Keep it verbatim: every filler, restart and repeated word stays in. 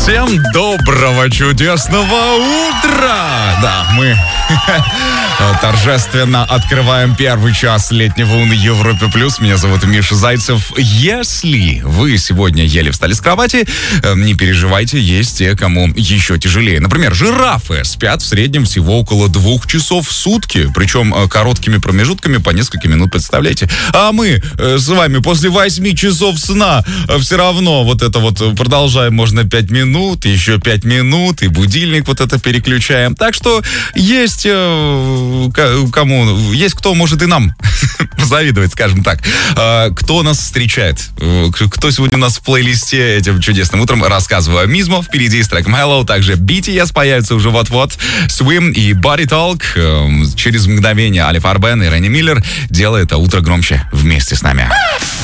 Всем доброго, чудесного утра! Да, мы торжественно открываем первый час летнего на Европе Плюс. Меня зовут Миша Зайцев. Если вы сегодня еле встали с кровати, не переживайте, есть те, кому еще тяжелее. Например, жирафы спят в среднем всего около двух часов в сутки, причем короткими промежутками по несколько минут, представляете? А мы с вами после восьми часов сна все равно вот это вот продолжаем, можно пять минут, еще пять минут, и будильник вот это переключаем. Так что есть кому, есть кто может и нам позавидовать, скажем так. Кто нас встречает? Кто сегодня у нас в плейлисте этим чудесным утром? Рассказываю. Мизмо впереди с треком Hello, также би ти эс появится уже вот-вот, Swim и Body Talk. Через мгновение Али Фарбен и Ренни Миллер делают это утро громче вместе с нами.